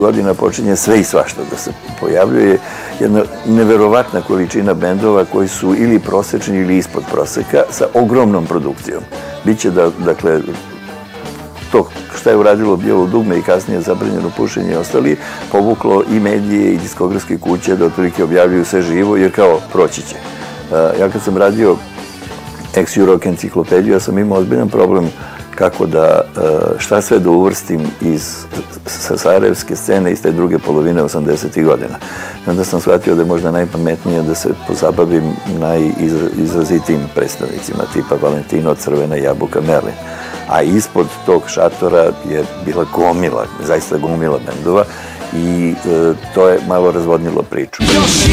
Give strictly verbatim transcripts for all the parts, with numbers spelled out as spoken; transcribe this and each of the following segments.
Godina počinje sve i svašta da se pojavljuje, jedna neverovatna količina bendova koji su ili prosečni ili ispod proseka sa ogromnom produkcijom. Biće da, dakle, to šta je uradilo Bijelo dugme i kasnije Zabranjeno pušenje i ostali, povuklo i medije i diskografske kuće da otprilike objavljuju sve živo, jer kao proći će. Ja kad sam radio ex-Rock enciklopediju, ja sam imao ozbiljan problem kako da, šta sve da uvrstim iz sa sarajevske scene iz te druge polovine osamdesetih godina. Onda sam shvatio da je možda najpametnije da se pozabavim najizrazitijim predstavnicima, tipa Valentino, Crvena jabuka, Merlin. A ispod tog šatora je bila gomila, zaista gomila bendova, i e, to je malo razvodnilo priču.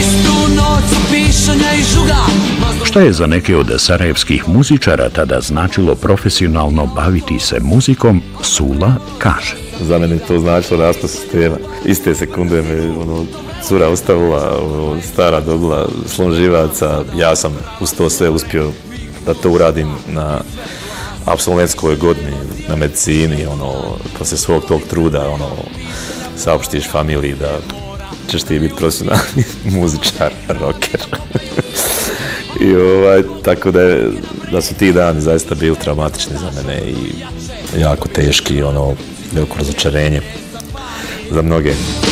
Šta je za neke od sarajevskih muzičara tada značilo profesionalno baviti se muzikom, Sula kaže. Za mene to značilo raspad sistema. Iste sekunde me ono, cura ostavila, ono, stara dobila slom živaca. Ja sam uz to sve uspio da to uradim na apsolventskoj godini, na medicini, ono, posle svog tog truda, ono, saopštiš familiji da ćeš ti biti profesionalni muzičar, rocker. I ovaj, tako da, je, da su ti dani zaista bili traumatični za mene i jako teški, ono, veliko razočarenje za mnoge.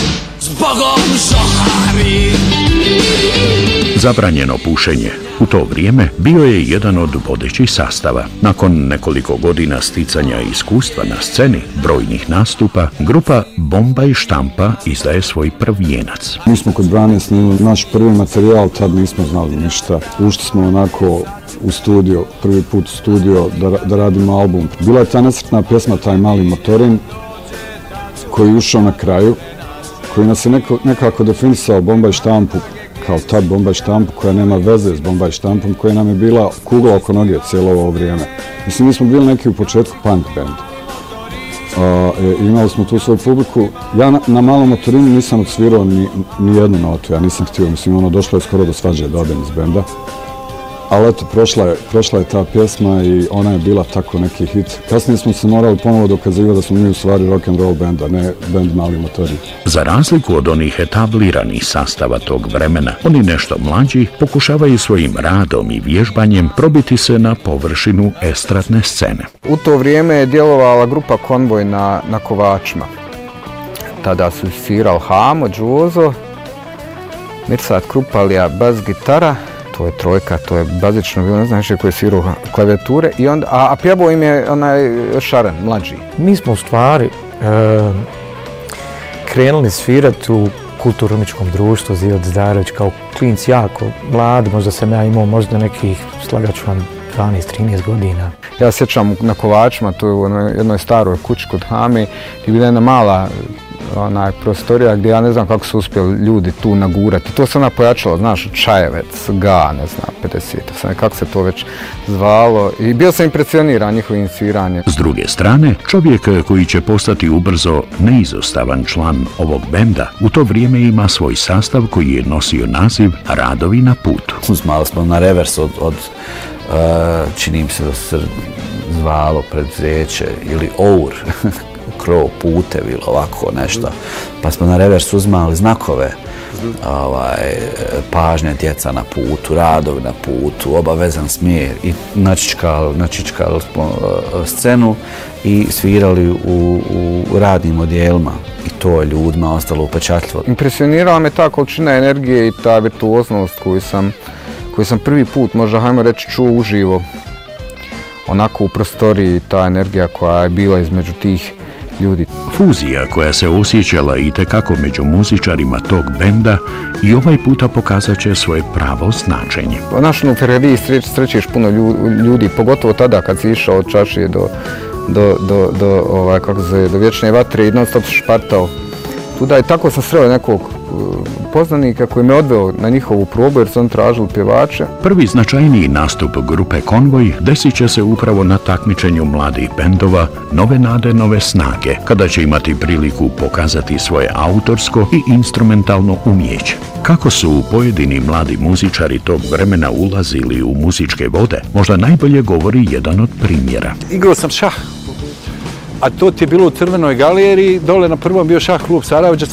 Zabranjeno pušenje u to vrijeme bio je jedan od vodećih sastava. Nakon nekoliko godina sticanja iskustva na sceni, brojnih nastupa, grupa Bomba i štampa izdaje svoj prvijenac. Mi smo kod Brane snimili naš prvi materijal, tad nismo znali ništa. Ušli smo onako u studio, prvi put u studio da, da radimo album. Bila je ta nesretna pjesma Taj mali motorin koji je ušao na kraju, koji nas je neko, nekako definisao Bomba i štampu kao tad Bomba i štampu koja nema veze s Bomba i štampom, koja nam je bila kugla oko noge cijelo ovo vrijeme. Mislim, mi smo bili neki u početku punk band. Uh, imali smo tu svoju publiku. Ja na, na malom motorinu nisam odsvirao ni, ni jednu notu, ja nisam htio, mislim, ono, došlo je skoro do svađe da odem iz benda. Ali eto, prošla je, prošla je ta pjesma i ona je bila tako neki hit. Kasnije smo se morali ponovo dokazivati da smo mi u stvari rock and roll band, a ne band Mali motori. Za razliku od onih etabliranih sastava tog vremena, oni nešto mlađi pokušavaju svojim radom i vježbanjem probiti se na površinu estradne scene. U to vrijeme je djelovala grupa Konvoj na, na Kovačima. Tada su svirali Hamo, Džozo, Mirsad Krupalija, bas gitara, to je trojka, to je bazično bilo, ne znam više koji je svirao klavijature, i onda, a, a pjevao im je onaj Šaran, mlađi. Mi smo u stvari e, krenuli svirati u kulturno-umetničkom društvu Zijod Zdarović kao klinci jako mladi, možda sam ja imao možda nekih, slagaću vam, dvanaest trinaest godina. Ja sjećam na Kovačima, to je u jednoj staroj kući kod Hame, i bila jedna mala onaj prostorija gdje ja ne znam kako su uspjeli ljudi tu nagurati. To se ona pojačalo, znaš, Čajevec, Ga, ne znam, pedeset, kako se to već zvalo. I bio sam impresioniran njihovim sviranjem. S druge strane, čovjek koji će postati ubrzo neizostavan član ovog benda, u to vrijeme ima svoj sastav koji je nosio naziv Radovi na putu. Uzmali smo na revers od, od uh, čini mi se da se zvalo Predzijeće ili Our. Krov, putev ili ovako nešto. Pa smo na revers uzmali znakove, ovaj, pažnje djeca na putu, radovi na putu, obavezan smjer, i načičkali, načičkali smo scenu i svirali u, u radnim odjelima. I to je ljudima ostalo upečatljivo. Impresionirala me ta količina energije i ta virtuoznost koju sam, koju sam prvi put, možda hajmo reći, čuo uživo. Onako u prostoriji, ta energija koja je bila između tih ljudi. Fuzija koja se osjećala i tekako među muzičarima tog benda i ovaj puta pokazat će svoje pravo značenje. Znaš, u Ferrari srećeš puno ljudi, pogotovo tada kad si išao od Čačije do, do, do, do, ovaj, kako se zove, do Vječne vatre i non stop špartao. Tuda i tako sam sreo nekog poznanika koji me odveo na njihovu probu jer su on tražili pjevače. Prvi značajniji nastup grupe Konvoj desit će se upravo na takmičenju mladih bendova Nove nade, nove snage, kada će imati priliku pokazati svoje autorsko i instrumentalno umjeće. Kako su pojedini mladi muzičari tog vremena ulazili u muzičke vode, možda najbolje govori jedan od primjera. Igrao sam šah, a to ti je bilo u Crvenoj galeriji, dole na prvom bio šah klub Sarajevo, gdje